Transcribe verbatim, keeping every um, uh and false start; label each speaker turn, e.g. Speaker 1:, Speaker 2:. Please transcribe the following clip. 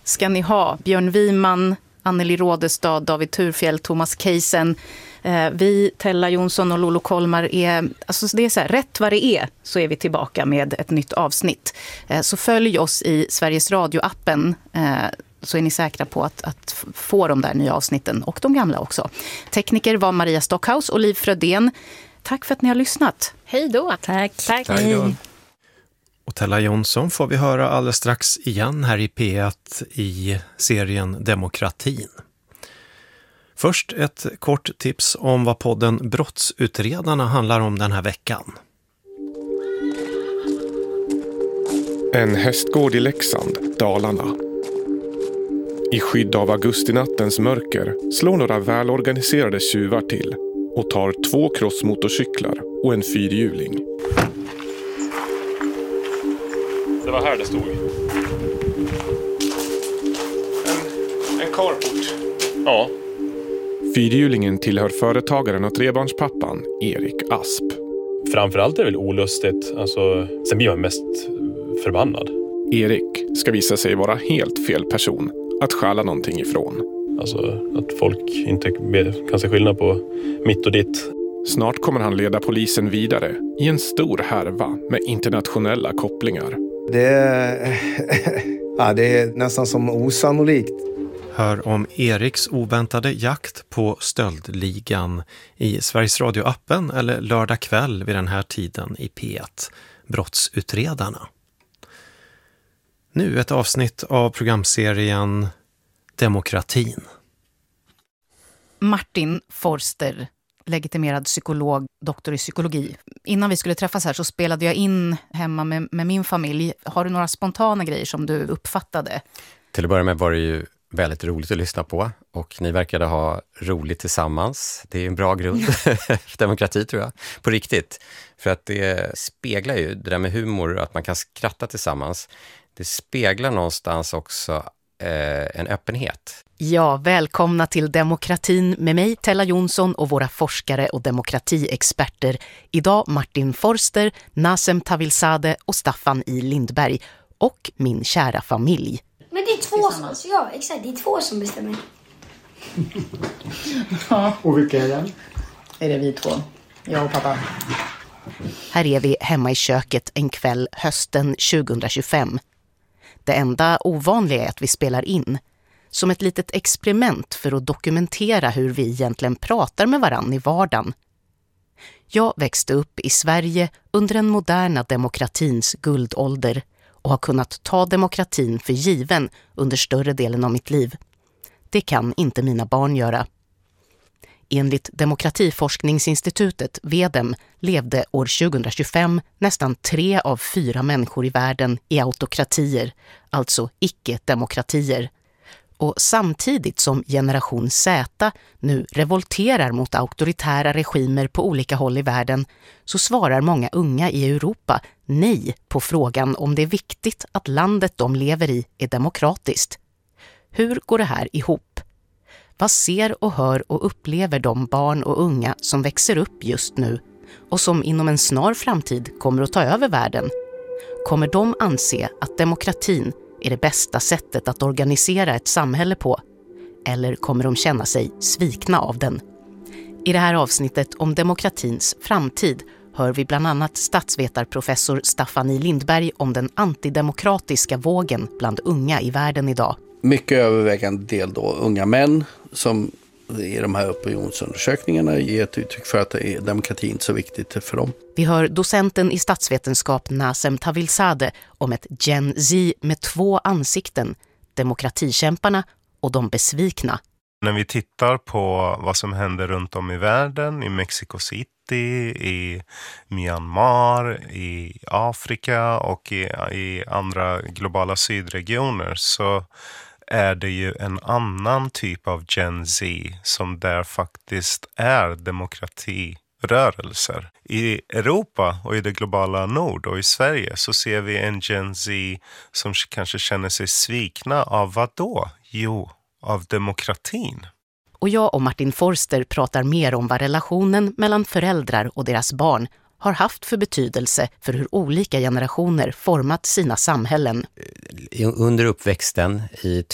Speaker 1: ska ni ha. Björn Wiman, Anneli Rådestad, David Turfjell, Thomas Keisen. Eh, vi, Tella Jonsson och Lolo Kolmar är, alltså det är så här, rätt vad det är så är vi tillbaka med ett nytt avsnitt. Eh, så följ oss i Sveriges Radio-appen eh, så är ni säkra på att, att få de där nya avsnitten och de gamla också. Tekniker var Maria Stockhaus och Liv Frödén. Tack för att ni har lyssnat.
Speaker 2: Hej då.
Speaker 1: Tack.
Speaker 2: Tack.
Speaker 3: Hej då.
Speaker 4: Och Tella Jonsson får vi höra alldeles strax igen här i P ett i serien Demokratin. Först ett kort tips om vad podden Brottsutredarna handlar om den här veckan.
Speaker 3: En hästgård i Leksand, Dalarna. I skydd av augustinattens mörker slår några välorganiserade tjuvar till och tar två crossmotorcyklar och en fyrhjuling. Det var här det stod. En, en carport. Ja. Fyrhjulingen tillhör företagaren och trebarnspappan Erik Asp.
Speaker 5: Framförallt är det väl olustigt. Alltså, sen blir man mest förbannad.
Speaker 3: Erik ska visa sig vara helt fel person att stjäla någonting ifrån.
Speaker 5: Alltså att folk inte kan se skillnad på mitt och ditt.
Speaker 3: Snart kommer han leda polisen vidare i en stor härva med internationella kopplingar.
Speaker 6: Det är, ja, det är nästan som osannolikt.
Speaker 4: Hör om Eriks oväntade jakt på stöldligan i Sveriges Radio-appen eller lördag kväll vid den här tiden i P ett, Brottsutredarna. Nu ett avsnitt av programserien Demokratin.
Speaker 1: Martin Forster, legitimerad psykolog, doktor i psykologi. Innan vi skulle träffas här så spelade jag in hemma med, med min familj. Har du några spontana grejer som du uppfattade?
Speaker 7: Till att börja med var det ju väldigt roligt att lyssna på och ni verkade ha roligt tillsammans. Det är en bra grund för demokrati tror jag, på riktigt. För att det speglar ju det där med humor, att man kan skratta tillsammans. Det speglar någonstans också eh, en öppenhet.
Speaker 1: Ja, välkomna till Demokratin med mig, Tella Jonsson och våra forskare och demokratiexperter. Idag Martin Forster, Nasem Tavilzadeh och Staffan I. Lindberg och min kära familj.
Speaker 8: Men det är två som, alltså ja, exakt, det är två som bestämmer.
Speaker 9: Ja, och vilka är det?
Speaker 1: Är det vi två? Jag och pappa. Här är vi hemma i köket en kväll hösten tjugohundratjugofem. Det enda ovanliga är att vi spelar in. Som ett litet experiment för att dokumentera hur vi egentligen pratar med varann i vardagen. Jag växte upp i Sverige under den moderna demokratins guldålder och har kunnat ta demokratin för given under större delen av mitt liv. Det kan inte mina barn göra. Enligt Demokratiforskningsinstitutet, V D E M, levde år tjugohundratjugofem nästan tre av fyra människor i världen i autokratier, alltså icke-demokratier. Och samtidigt som generation Z nu revolterar mot auktoritära regimer på olika håll i världen så svarar många unga i Europa nej på frågan om det är viktigt att landet de lever i är demokratiskt. Hur går det här ihop? Vad ser och hör och upplever de barn och unga som växer upp just nu och som inom en snar framtid kommer att ta över världen? Kommer de anse att demokratin är det bästa sättet att organisera ett samhälle på? Eller kommer de känna sig svikna av den? I det här avsnittet om demokratins framtid hör vi bland annat statsvetarprofessor Staffan I. Lindberg om den antidemokratiska vågen bland unga i världen idag.
Speaker 10: Mycket övervägande del då unga män som i de här opinionsundersökningarna ger ett uttryck för att demokrati inte är så viktigt för dem.
Speaker 1: Vi hör docenten i statsvetenskap Nasem Tavilzadeh om ett Gen Z med två ansikten, demokratikämparna och de besvikna.
Speaker 11: När vi tittar på vad som händer runt om i världen, i Mexico City, i Myanmar, i Afrika och i, i andra globala sydregioner så är det ju en annan typ av Gen Z som där faktiskt är demokratirörelser. I Europa och i det globala nord och i Sverige så ser vi en Gen Z som kanske känner sig svikna av vad då? Jo, av demokratin.
Speaker 1: Och jag och Martin Forster pratar mer om vad relationen mellan föräldrar och deras barn har haft för betydelse för hur olika generationer format sina samhällen.
Speaker 7: Under uppväxten i